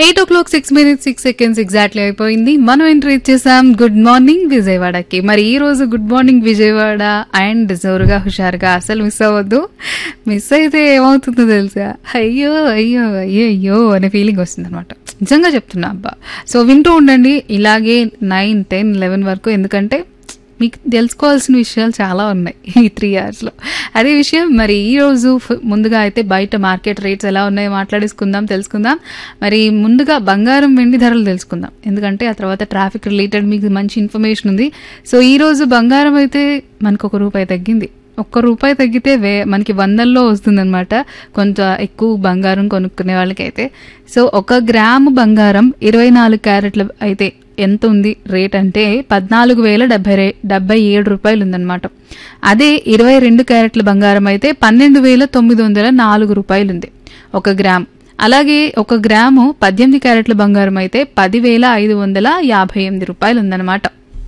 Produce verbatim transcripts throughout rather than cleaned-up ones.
Eight ఓ clock six minutes six seconds exactly అయిపోయింది. మనం entry ఇచ్చేసాం గుడ్ మార్నింగ్ విజయవాడకి. మరి ఈ రోజు గుడ్ మార్నింగ్ విజయవాడ అండ్ జోరుగా హుషారుగా అసలు మిస్ అవ్వద్దు. మిస్ అయితే ఏమవుతుందో తెలుసా, అయ్యో అయ్యో అయ్యో అయ్యో అనే ఫీలింగ్ వస్తుంది అనమాట. నిజంగా చెప్తున్నా అబ్బా. సో వింటూ ఉండండి ఇలాగే నైన్ టెన్ లెవెన్ వరకు, ఎందుకంటే మీకు తెలుసుకోవాల్సిన విషయాలు చాలా ఉన్నాయి ఈ త్రీ అవర్స్లో. అదే విషయం మరి ఈరోజు ముందుగా అయితే బయట మార్కెట్ రేట్స్ ఎలా ఉన్నాయో మాట్లాడేసుకుందాం, తెలుసుకుందాం. మరి ముందుగా బంగారం వెండి ధరలు తెలుసుకుందాం, ఎందుకంటే ఆ తర్వాత ట్రాఫిక్ రిలేటెడ్ మీకు మంచి ఇన్ఫర్మేషన్ ఉంది. సో ఈరోజు బంగారం అయితే మనకు ఒక రూపాయి తగ్గింది. ఒక్క రూపాయి తగ్గితే వే మనకి వందల్లో వస్తుందన్నమాట కొంత ఎక్కువ బంగారం కొనుక్కునే వాళ్ళకైతే. సో ఒక గ్రాము బంగారం ఇరవై నాలుగు క్యారెట్లు అయితే ఎంత ఉంది రేట్ అంటే పద్నాలుగు వేల డెబ్బై డెబ్బై ఏడు రూపాయలు ఉందన్నమాట. అదే ఇరవై రెండు క్యారెట్ల బంగారం అయితే పన్నెండు వేల తొమ్మిది వందల నాలుగు రూపాయలు ఉంది ఒక గ్రామ్. అలాగే ఒక గ్రాము పద్దెనిమిది క్యారెట్ల బంగారం అయితే పదివేల ఐదు వందల యాభై ఎనిమిది రూపాయలు ఉందన్నమాట.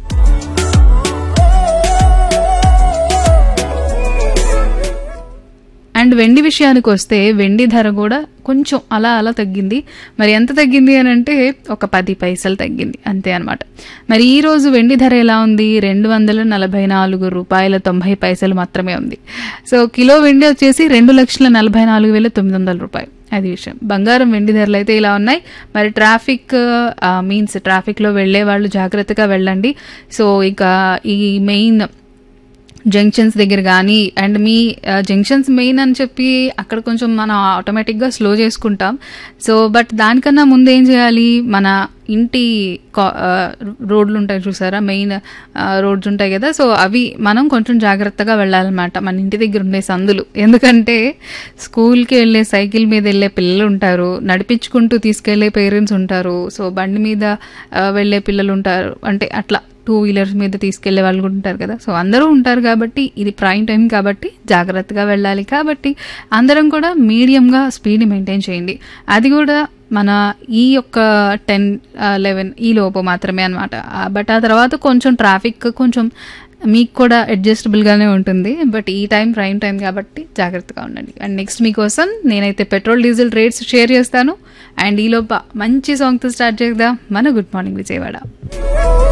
అండ్ వెండి విషయానికి వస్తే వెండి ధర కూడా కొంచెం అలా అలా తగ్గింది. మరి ఎంత తగ్గింది అని అంటే ఒక పది పైసలు తగ్గింది అంతే అనమాట. మరి ఈ రోజు వెండి ధర ఎలా ఉంది, రెండు వందల నలభై నాలుగు రూపాయల తొంభై పైసలు మాత్రమే ఉంది. సో కిలో వెండి వచ్చేసి రెండు లక్షల నలభై నాలుగు వేల తొమ్మిది వందల రూపాయలు. అది విషయం. బంగారం వెండి ధరలు అయితే ఇలా ఉన్నాయి. మరి ట్రాఫిక్ మీన్స్ ట్రాఫిక్లో వెళ్లే వాళ్ళు జాగ్రత్తగా వెళ్ళండి. సో ఇక ఈ మెయిన్ జంక్షన్స్ దగ్గర కానీ అండ్ మీ జంక్షన్స్ మెయిన్ అని చెప్పి అక్కడ కొంచెం మనం ఆటోమేటిక్గా స్లో చేసుకుంటాం. సో బట్ దానికన్నా ముందు ఏం చేయాలి, మన ఇంటి రోడ్లు ఉంటాయి చూసారా, మెయిన్ రోడ్స్ ఉంటాయి కదా, సో అవి మనం కొంచెం జాగ్రత్తగా వెళ్ళాలన్నమాట, మన ఇంటి దగ్గర ఉండే సందులు. ఎందుకంటే స్కూల్కి వెళ్ళే సైకిల్ మీద వెళ్ళే పిల్లలు ఉంటారు, నడిపించుకుంటూ తీసుకెళ్లే పేరెంట్స్ ఉంటారు, సో బండి మీద వెళ్ళే పిల్లలు ఉంటారు, అంటే అట్లా టూ వీలర్స్ మీద తీసుకెళ్లే వాళ్ళు కూడా ఉంటారు కదా. సో అందరూ ఉంటారు కాబట్టి ఇది ప్రైమ్ టైం కాబట్టి జాగ్రత్తగా వెళ్ళాలి. కాబట్టి అందరం కూడా మీడియంగా స్పీడ్ మెయింటైన్ చేయండి. అది కూడా మన ఈ యొక్క టెన్ లెవెన్ ఈ లోపు మాత్రమే అనమాట. బట్ ఆ తర్వాత కొంచెం ట్రాఫిక్ కొంచెం మీకు కూడా అడ్జస్టబుల్గానే ఉంటుంది. బట్ ఈ టైం ప్రైమ్ టైం కాబట్టి జాగ్రత్తగా ఉండండి. అండ్ నెక్స్ట్ మీకోసం నేనైతే పెట్రోల్ డీజిల్ రేట్స్ షేర్ చేస్తాను. అండ్ ఈ లోప మంచి సాంగ్తో స్టార్ట్ చేద్దాం మన గుడ్ మార్నింగ్ విజయవాడ.